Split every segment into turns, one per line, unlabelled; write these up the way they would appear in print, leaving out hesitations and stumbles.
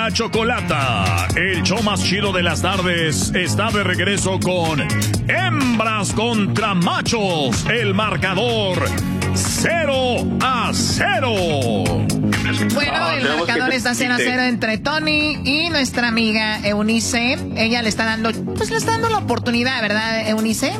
la Chocolata. El show más chido de las tardes está de regreso con Hembras contra Machos. El marcador 0-0.
Bueno, el marcador está 0-0 entre Tony y nuestra amiga Eunice. Ella le está dando, la oportunidad, ¿verdad, Eunice?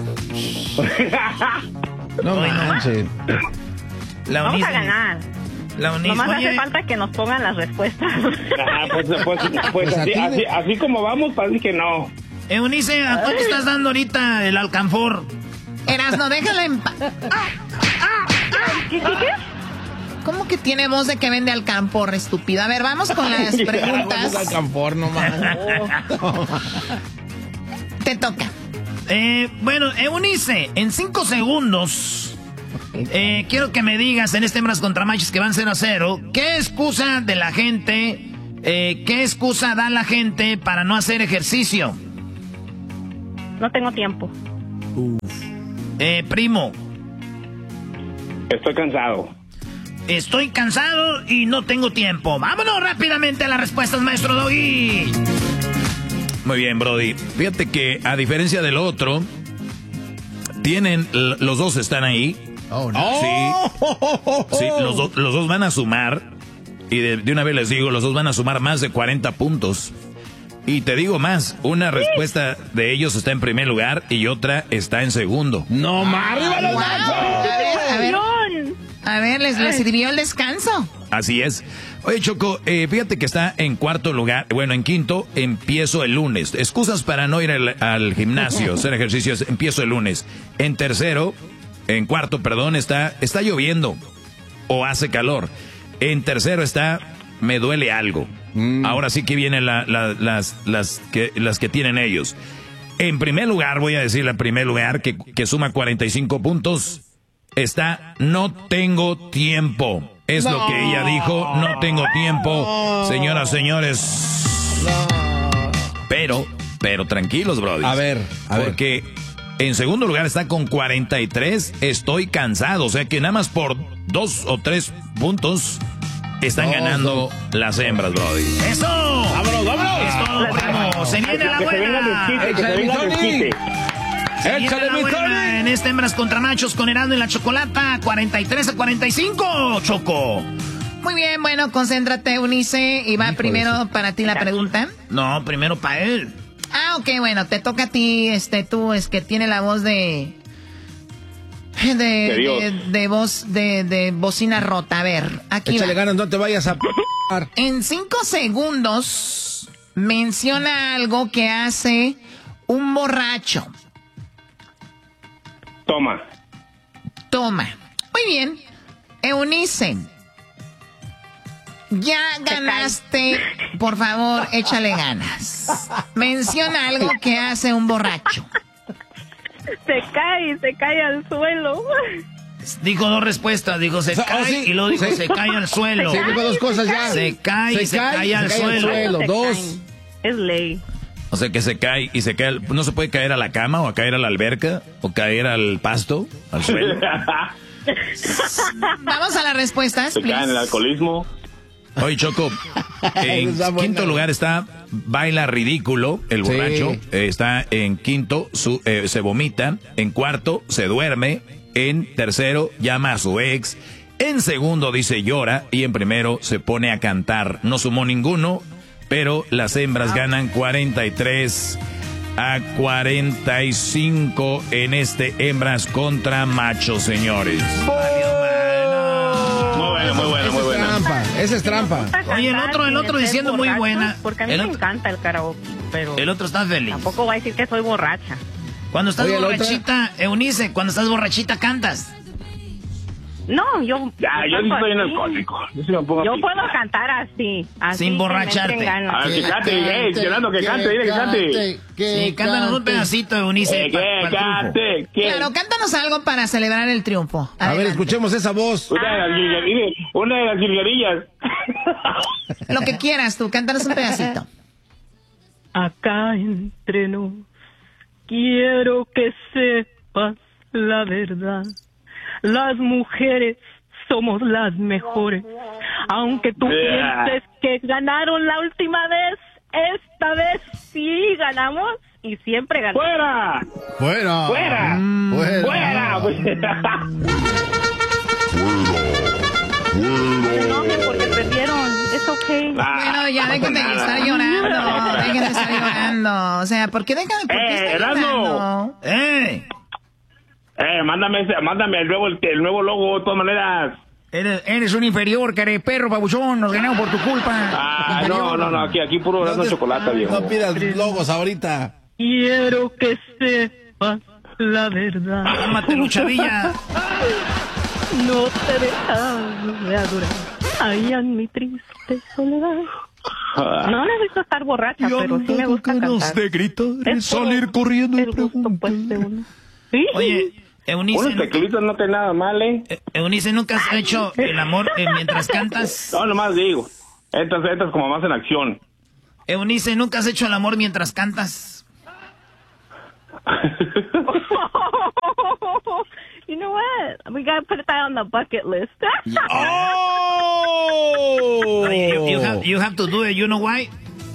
No manches.
Vamos a ganar. Nomás hace falta que nos pongan las respuestas.
Pues así como vamos, parece que no.
Eunice, ¿a cuánto estás dando ahorita el alcanfor?
Erasno, déjala en paz.
¿Qué?
¿Cómo que tiene voz de que vende alcanfor, estúpida? A ver, vamos con las preguntas.
Alcanfor, no mames.
Te toca.
Bueno, Eunice, en 5 segundos, quiero que me digas en este Hembras contra Machos que van 0-0, ¿qué excusa de la gente, qué excusa da la gente para no hacer ejercicio?
No tengo tiempo.
Primo.
Estoy cansado.
Estoy cansado y no tengo tiempo. Vámonos rápidamente a las respuestas, maestro Doggy.
Muy bien, Brody. Fíjate que a diferencia del otro, los dos están ahí.
Oh, no.
Sí, los dos van a sumar. Y de una vez les digo, los dos van a sumar más de 40 puntos. Y te digo más, una respuesta de ellos está en primer lugar y otra está en segundo.
¡No más! ¡Arriba los Machos!
A ver, ¿les sirvió el descanso?
Así es. Oye, Choco, fíjate que está en cuarto lugar. Bueno, en quinto, empiezo el lunes. Excusas para no ir al gimnasio, hacer ejercicios, empiezo el lunes. En cuarto, está lloviendo o hace calor. En tercero está, me duele algo. Ahora sí que vienen las que tienen ellos. En primer lugar, voy a decirle en primer lugar, que suma 45 puntos, está, no tengo tiempo. Es lo que ella dijo, no tengo tiempo. Señoras, señores. Pero tranquilos, brody.
A ver.
Porque en segundo lugar está con 43, estoy cansado. O sea que nada más por 2 o 3 puntos están ganando las hembras, brody.
¡Eso!
¡Vámonos!
Es todo, primo. Se viene la buena.
¡Échale, mi Tony!
En este Hembras contra Machos con Erasmo y la Chocolata, 43-45, Choco.
Muy bien, bueno, concéntrate, Eunice. Y va primero para ti la pregunta.
No, primero para él.
Ah, ok, bueno, te toca a ti, tú, es que tiene la voz de voz de bocina rota. A ver, aquí
échale
va.
ganas, no te vayas a...
En 5 segundos menciona algo que hace un borracho. Toma. Muy bien. Eunice, ya ganaste. Por favor, échale ganas. Menciona algo que hace un borracho.
Se cae al suelo.
Dijo 2 respuestas, dijo se cae y luego dijo se cae al suelo.
Sí, dijo 2 cosas ya.
Se cae y se cae al suelo.
2.
Es ley.
O sea que se cae y se cae. ¿No se puede caer a la cama o a caer a la alberca o caer al pasto, al suelo?
Vamos a las respuestas.
Se cae en el alcoholismo.
Oye, Choco, en quinto lugar está baila ridículo, el borracho.
Sí.
Está en quinto, se vomita. En cuarto, se duerme. En tercero, llama a su ex. En segundo, dice llora. Y en primero, se pone a cantar. No sumó ninguno, pero las hembras ganan 43-45 en este Hembras contra Machos, señores.
Muy bueno.
Esa es trampa.
Oye, el otro diciendo muy buena.
Porque a mí me encanta el karaoke, pero
el otro está feliz.
tampoco voy a decir que soy borracha.
Cuando estás
Oye,
borrachita, Eunice, cuando estás borrachita cantas.
No, yo
Ya, yo sí soy un alcohólico. Yo sí me pongo
Yo
así.
puedo cantar así
Sin borracharte.
A ver, que cante, Fernando, que cante, dile que cante.
Sí, cántanos un pedacito, Eunice.
Que cante, que...
Claro, cántanos algo para celebrar el triunfo.
A ver,
Adelante.
escuchemos esa voz.
Una de las jilguerillas.
Lo que quieras tú, cántanos un pedacito.
Acá entre nos, quiero que sepas la verdad. Las mujeres somos las mejores. Aunque tú pienses que ganaron la última vez, esta vez sí ganamos y siempre ganamos.
¡Fuera!
¡Fuera!
¡Fuera! ¡Fuera!
No, porque perdieron. Es okay.
Bueno, ya dejen de estar llorando. Dejen de estar llorando. O sea, ¿por qué dejan de estar llorando?
Mándame el nuevo logo, de todas maneras.
Eres un inferior, perro babuchón. Nos ganamos por tu culpa.
No. Aquí puro dando chocolate, viejo.
No pidas logos ahorita.
Quiero que sepas la verdad.
Cálmate, Luchavilla.
No te dejas de adorar. Ay, en mi triste soledad. No necesito estar borracha, pero sí me gusta cantar.
De gritar, salir corriendo y preguntar.
Pues, de uno. ¿Sí?
Oye, Eunice.
Unos tequilitos no tiene nada mal,
Eunice, ¿nunca has hecho el amor mientras cantas?
No, nomás digo. Estas como más en acción.
Eunice, ¿nunca has hecho el amor mientras cantas?
You know what? We gotta put that on the bucket list.
¡Oh!
You have to do it. You know why?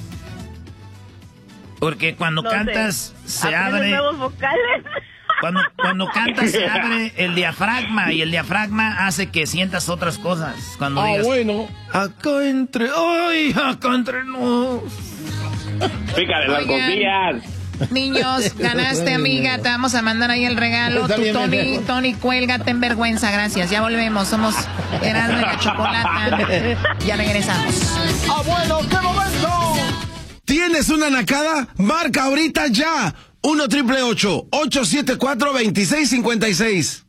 Porque cuando cantas se abre.
Nuevos vocales.
Cuando cantas se abre el diafragma y el diafragma hace que sientas otras cosas. Cuando digas,
bueno.
acá entre nos.
Pícale las cosillas.
Niños, ganaste, amiga. Te vamos a mandar ahí el regalo. Tú, Tony, cuélgate en vergüenza. Gracias. Ya volvemos. Somos Erasmo y la Chocolata. Ya regresamos.
¡Abuelo, qué momento! ¿Tienes una nacada? Marca ahorita ya. 1-888-874-2656.